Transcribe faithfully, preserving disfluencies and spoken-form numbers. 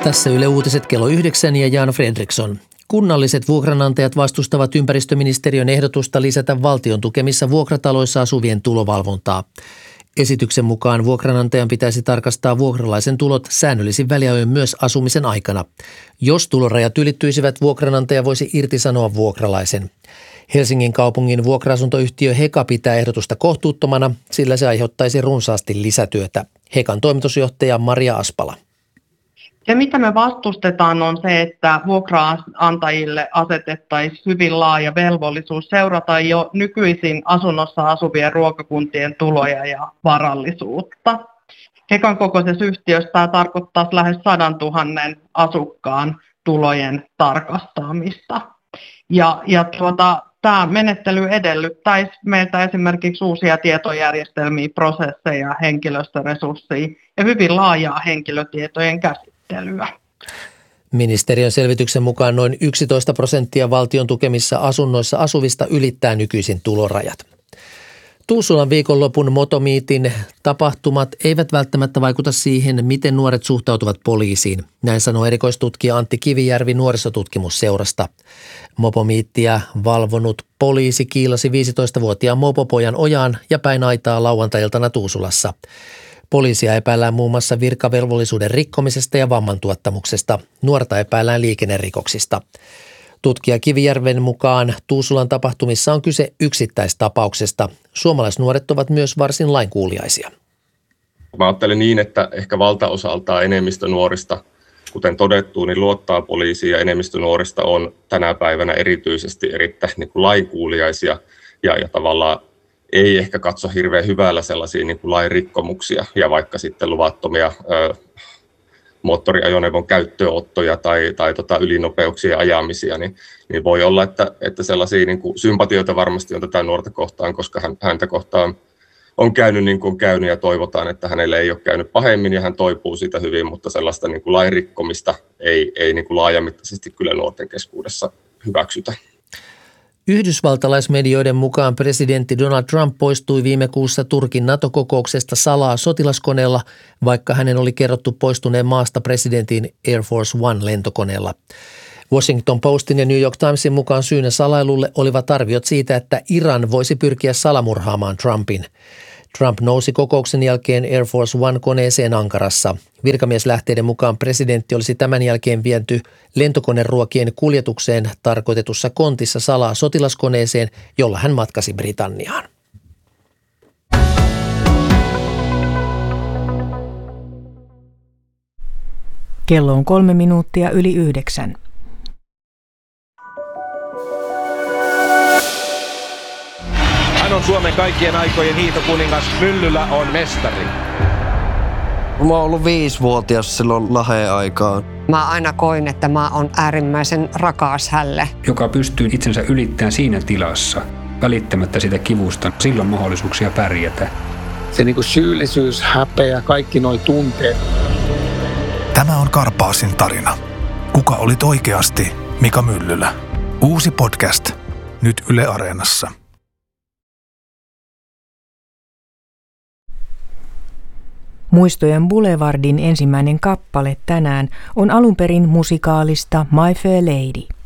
Tässä Yle Uutiset kello yhdeksän ja Jan Fredriksson. Kunnalliset vuokranantajat vastustavat ympäristöministeriön ehdotusta lisätä valtion tukemissa vuokrataloissa asuvien tulovalvontaa. Esityksen mukaan vuokranantajan pitäisi tarkastaa vuokralaisen tulot säännöllisin väliajoin myös asumisen aikana. Jos tulorajat ylittyisivät, vuokranantaja voisi irtisanoa vuokralaisen. Helsingin kaupungin vuokra-asuntoyhtiö Heka pitää ehdotusta kohtuuttomana, sillä se aiheuttaisi runsaasti lisätyötä. Hekan toimitusjohtaja Maria Aspala. Se, mitä me vastustetaan, on se, että vuokraantajille asetettaisiin hyvin laaja velvollisuus seurata jo nykyisin asunnossa asuvien ruokakuntien tuloja ja varallisuutta. Hekan kokoisessa yhtiössä tämä tarkoittaa lähes sadan tuhannen asukkaan tulojen tarkastamista. Ja, ja tuota, tämä menettely edellyttäisi meiltä esimerkiksi uusia tietojärjestelmiä, prosesseja, henkilöstöresursseja ja hyvin laajaa henkilötietojen käsittelyä. Ministeriön selvityksen mukaan noin yksitoista prosenttia valtion tukemissa asunnoissa asuvista ylittää nykyisin tulorajat. Tuusulan viikonlopun Motomeetin tapahtumat eivät välttämättä vaikuta siihen, miten nuoret suhtautuvat poliisiin. Näin sanoo erikoistutkija Antti Kivijärvi nuorisotutkimusseurasta. Mopomeettiä valvonut poliisi kiilasi viisitoistavuotiaan mopopojan ojaan ja päin aitaa lauantai-iltana Tuusulassa. Poliisia epäillään muun muassa virkavelvollisuuden rikkomisesta ja vammantuottamuksesta. Nuorta epäillään liikennerikoksista. Tutkija Kivijärven mukaan Tuusulan tapahtumissa on kyse yksittäistapauksesta. Suomalaisnuoret ovat myös varsin lainkuuliaisia. Mä ajattelen niin, että ehkä valtaosaltaan enemmistö nuorista, kuten todettu, niin luottaa poliisiin ja enemmistö nuorista on tänä päivänä erityisesti erittäin niin kuin lainkuuliaisia ja, ja tavallaan ei ehkä katso hirveän hyvällä sellaisia niin kuin lain rikkomuksia ja vaikka sitten luvattomia ö, moottoriajoneuvon käyttöönottoja tai, tai tota ylinopeuksien ajamisia, niin, niin voi olla, että, että sellaisia niin kuin sympatioita varmasti on tätä nuorta kohtaan, koska hän, häntä kohtaan on käynyt niin kuin on käynyt ja toivotaan, että hänelle ei ole käynyt pahemmin ja hän toipuu siitä hyvin, mutta sellaista niin kuin lain rikkomista ei, ei niin kuin laajamittaisesti kyllä nuorten keskuudessa hyväksytä. Yhdysvaltalaismedioiden mukaan presidentti Donald Trump poistui viime kuussa Turkin NATO-kokouksesta salaa sotilaskoneella, vaikka hänen oli kerrottu poistuneen maasta presidentin Air Force One lentokoneella. Washington Postin ja New York Timesin mukaan syynä salailulle olivat arviot siitä, että Iran voisi pyrkiä salamurhaamaan Trumpin. Trump nousi kokouksen jälkeen Air Force One-koneeseen Ankarassa. Virkamieslähteiden mukaan presidentti olisi tämän jälkeen vienty lentokoneruokien kuljetukseen tarkoitetussa kontissa salaa sotilaskoneeseen, jolla hän matkasi Britanniaan. Kello on kolme minuuttia yli yhdeksän. Hän on Suomen kaikkien aikojen hiihtokuningas, Myllylä on mestari. Mä oon ollut viisivuotias silloin Laheen aikaan. Mä aina koin, että mä oon äärimmäisen rakas hälle. Joka pystyy itsensä ylittämään siinä tilassa, välittämättä sitä kivusta, silloin mahdollisuuksia pärjätä. Se niinku syyllisyys, häpeä, kaikki noi tunteet. Tämä on Karpaasin tarina. Kuka olit oikeasti Mika Myllylä? Uusi podcast, nyt Yle Areenassa. Muistojen Boulevardin ensimmäinen kappale tänään on alun perin musikaalista My Fair Lady.